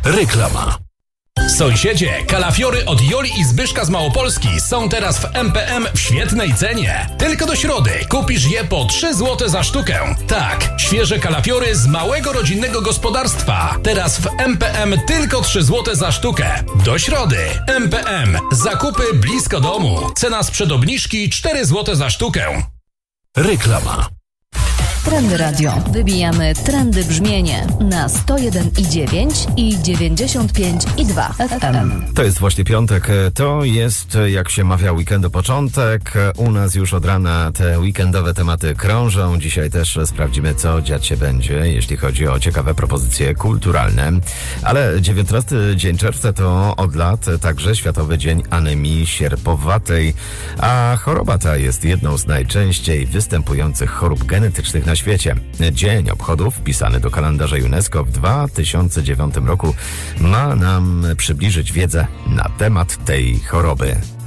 Reklama. Sąsiedzie, kalafiory od Joli i Zbyszka z Małopolski są teraz w MPM w świetnej cenie. Tylko do środy kupisz je po 3 zł za sztukę. Tak, świeże kalafiory z małego rodzinnego gospodarstwa. Teraz w MPM tylko 3 zł za sztukę. Do środy. MPM. Zakupy blisko domu. Cena sprzed obniżki 4 zł za sztukę. Reklama. Trendy Radio. Wybijamy trendy brzmienie na 101,9 i 95,2 FM. To jest właśnie piątek. To jest, jak się mawia, weekendu początek. U nas już od rana te weekendowe tematy krążą. Dzisiaj też sprawdzimy, co dziać się będzie, jeśli chodzi o ciekawe propozycje kulturalne. Ale 19 dzień czerwca to od lat także Światowy Dzień Anemii Sierpowatej. A choroba ta jest jedną z najczęściej występujących chorób genetycznych na świecie. Dzień obchodów wpisany do kalendarza UNESCO w 2009 roku ma nam przybliżyć wiedzę na temat tej choroby.